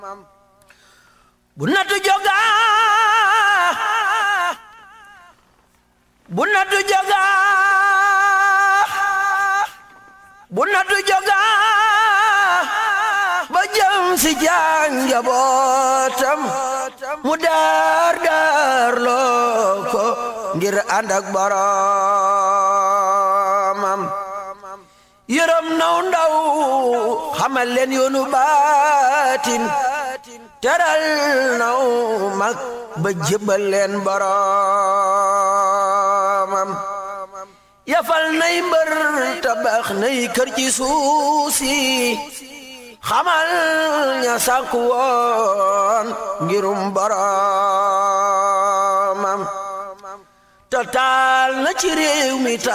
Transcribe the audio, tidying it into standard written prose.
bu nattu jogaa bu nattu jogaa bu nattu jogaa ba jëm si jaan njabootam mu daar loo ko ngir ànd ak boroomam yërëm naw ndaw xamal leen yoonu baatin teral naw mag ba jébbal leen boroomam yafal nay mbër tabax nay kër ci suusi xamal ña sànku woon ngirum boroomam taal na ci réew mi